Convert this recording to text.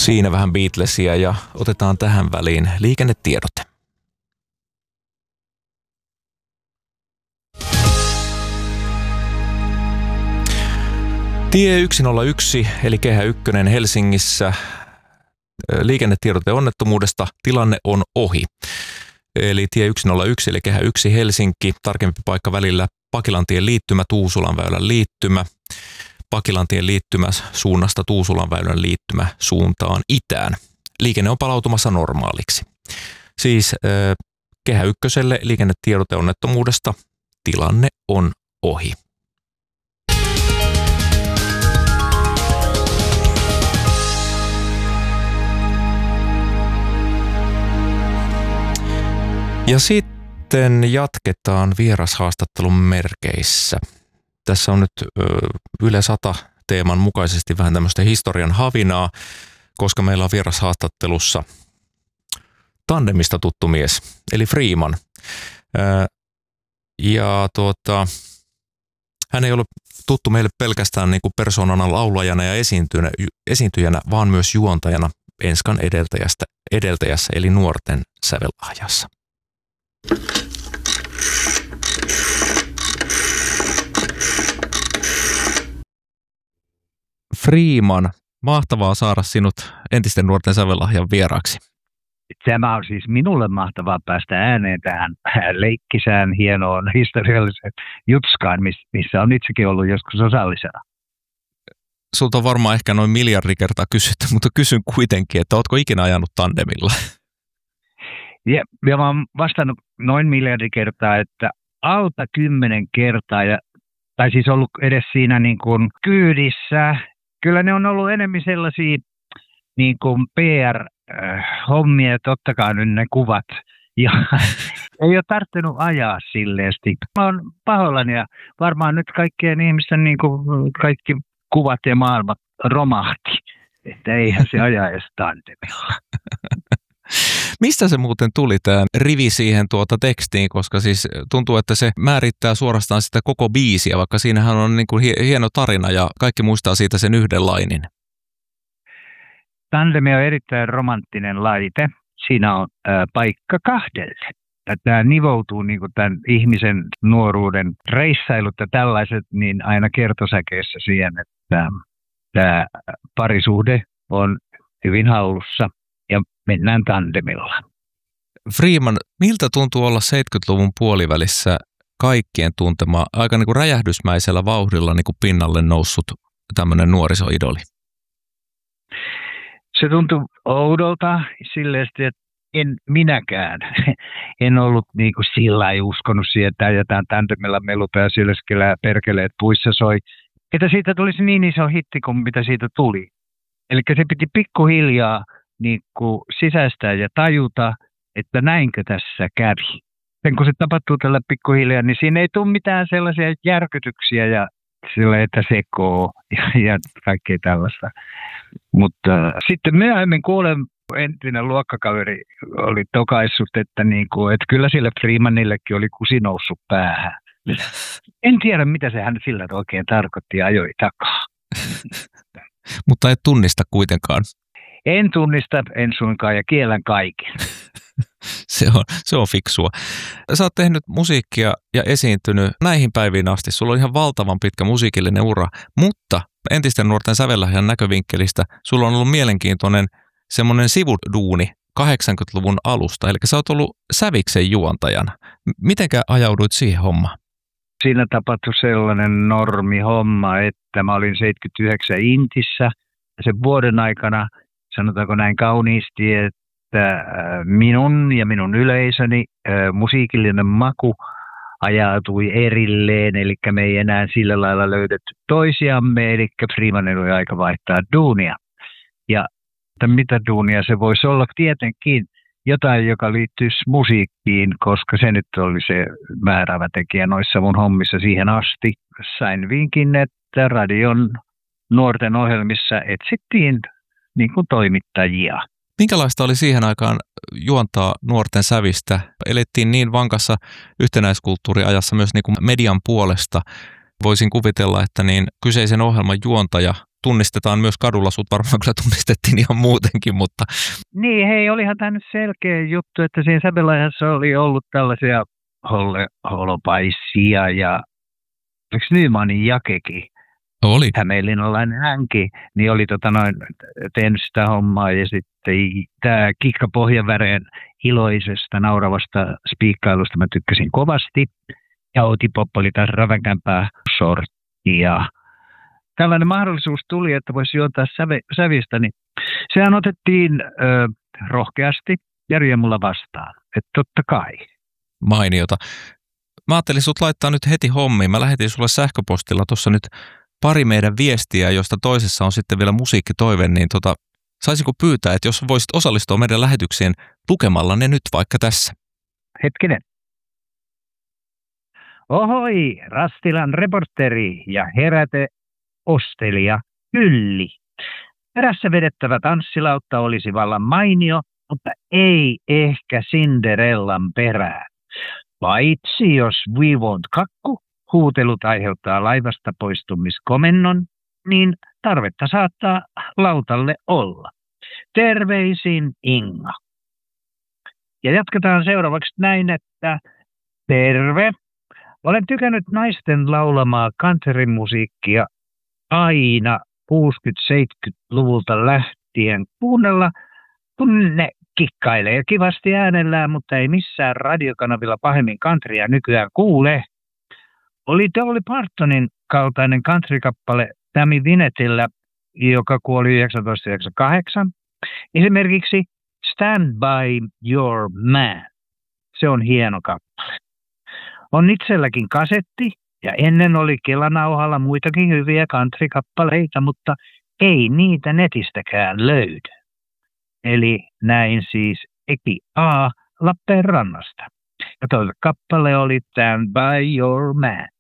Siinä vähän Beatlesia ja otetaan tähän väliin liikennetiedote. Tie 101 eli Kehä 1 Helsingissä. Liikennetiedote onnettomuudesta. Tilanne on ohi. Eli tie 101 eli Kehä 1 Helsinki. Tarkempi paikka välillä Pakilantien liittymä, Tuusulanväylän liittymä. Pakilantien liittymä suunnasta Tuusulanväylän liittymä suuntaan itään. Liikenne on palautumassa normaaliksi. Siis Kehä 1 liikennetiedote onnettomuudesta. Tilanne on ohi. Ja sitten jatketaan vierashaastattelun merkeissä. Tässä on nyt Yle 100 teeman mukaisesti vähän tämmöistä historian havinaa, koska meillä on vierashaastattelussa tandemista tuttu mies, eli Freeman. Hän ei ollut tuttu meille pelkästään niin kuin persoonana, laulajana ja esiintyjänä, vaan myös juontajana Enskan edeltäjässä, eli Nuorten sävellahjassa. Freeman, mahtavaa saada sinut entisten Nuorten sävellahjan vieraaksi. Tämä on siis minulle mahtavaa päästä ääneen tähän leikkisään, hienoon, historialliseen jutskaan, missä on itsekin ollut joskus osallisena. Sulta on varmaan ehkä noin miljardi kertaa kysytty, mutta kysyn kuitenkin, että ootko ikinä ajanut tandemilla? Ja mä oon vastannut noin miljardi kertaa, että alta 10 kertaa, tai siis ollut edes siinä niin kuin kyydissä. Kyllä ne on ollut enemmän sellaisia niin kuin PR-hommia, että ottakaa nyt ne kuvat. Ja ei ole tarvinnut ajaa silleesti. Mä oon pahoillani ja varmaan nyt kaikkien ihmisten niin kuin kaikki kuvat ja maailmat romahti. Että eihän se aja edes tandemilla. Mistä se muuten tuli tämä rivi siihen tekstiin, koska siis tuntuu, että se määrittää suorastaan sitä koko biisiä, vaikka siinähän on niin kuin hieno tarina ja kaikki muistaa siitä sen yhden lainin. Tandemi on erittäin romanttinen laite. Siinä on paikka kahdelle. Tämä nivoutuu niin kuin tämän ihmisen nuoruuden reissailut ja tällaiset niin aina kertosäkeessä siihen, että tämä parisuhde on hyvin hallussa. Ja mennään tandemilla. Freeman, miltä tuntuu olla 70-luvun puolivälissä kaikkien tuntema aika niin kuin räjähdysmäisellä vauhdilla niin kuin pinnalle noussut tämmöinen nuorisoidoli? Se tuntui oudolta silleen, että en minäkään. En ollut niin kuin sillä lailla uskonut siihen, että ajetaan tandemilla meluta ja sylskellä perkeleet puissa soi. Että siitä tulisi niin iso hitti kuin mitä siitä tuli. Eli se piti pikkuhiljaa niin kuin sisäistää ja tajuta, että näinkö tässä kävi. Sen kun se tapahtuu tällä pikkuhiljaa, niin siinä ei tule mitään sellaisia järkytyksiä ja sillä, että sekoo ja kaikkea tällaista. Mutta sitten myöhemmin kuulen, entinen luokkakaveri oli tokaissut, että kyllä sille Freemanillekin oli kusi noussut päähän. En tiedä, mitä se hän sillä oikein tarkoitti ja ajoi takaa. Mutta et tunnista kuitenkaan. En tunnista, en suinkaan ja kiellän kaiken. Se on fiksua. Sä oot tehnyt musiikkia ja esiintynyt näihin päiviin asti. Sulla on ihan valtavan pitkä musiikillinen ura, mutta entisten Nuorten sävellahjan näkövinkkelistä sulla on ollut mielenkiintoinen semmoinen sivuduuni 80-luvun alusta. Eli sä oot ollut säviksen juontajana. Mitenkä ajauduit siihen hommaan? Siinä tapahtui sellainen normihomma, että mä olin 79 Intissä. Sen vuoden aikana, sanotaanko näin kauniisti, että minun ja minun yleisöni musiikillinen maku ajautui erilleen, eli me ei enää sillä lailla löydetty toisiamme, eli Freemanin oli aika vaihtaa duunia. Ja mitä duunia se voisi olla? Tietenkin jotain, joka liittyisi musiikkiin, koska se nyt oli se määräävä tekijä noissa mun hommissa siihen asti. Sain vinkin, että radion nuorten ohjelmissa etsittiin niin kuin toimittajia. Minkälaista oli siihen aikaan juontaa nuorten sävistä? Elettiin niin vankassa yhtenäiskulttuuriajassa myös niin kuin median puolesta. Voisin kuvitella, että niin kyseisen ohjelman juontaja tunnistetaan myös kadulla, sut varmaan kyllä tunnistettiin ihan muutenkin, mutta... Niin, hei, olihan tämä nyt selkeä juttu, että siinä Sävelahdessa oli ollut tällaisia holopaisia ja Nymanin Jakekin. Oli. Hämeenlinnalainen hänkin, niin oli tehnyt sitä hommaa ja sitten tämä Kikka Pohjanväreen iloisesta nauravasta spiikkailusta mä tykkäsin kovasti. Ja Outi Pop oli taas räväkämpää sorttia. Tällainen mahdollisuus tuli, että voisi juontaa sävistä, niin sehän otettiin rohkeasti ja riemulla vastaan. Että totta kai. Mainiota. Mä ajattelin sut laittaa nyt heti hommiin. Mä lähetin sulle sähköpostilla tuossa nyt pari meidän viestiä, josta toisessa on sitten vielä musiikkitoive, niin saisinko pyytää, että jos voisit osallistua meidän lähetykseen lukemalla ne nyt vaikka tässä? Hetkinen. Ohoi, Rastilan reporteri ja heräte ostelija Ylli. Perässä vedettävä tanssilautta olisi vallan mainio, mutta ei ehkä Cinderellan perään. Paitsi jos We Want kakku huutelut aiheuttaa laivasta poistumiskomennon, niin tarvetta saattaa lautalle olla. Terveisin Inga. Ja jatketaan seuraavaksi näin, että terve. Olen tykännyt naisten laulamaa countrymusiikkia aina 60-70-luvulta lähtien kuunnella, kun ne kikkailee kivasti äänellään, mutta ei missään radiokanavilla pahemmin countrya nykyään kuule. Oli Dolly Partonin kaltainen countrykappale Tammy Wynetillä, joka kuoli 1998. Esimerkiksi Stand by Your Man. Se on hieno kappale. On itselläkin kasetti ja ennen oli Kelanauhalla muitakin hyviä countrykappaleita, mutta ei niitä netistäkään löydy. Eli näin siis Eki A. Lappeenrannasta. Ja toinen kappale oli Stand by Your Man.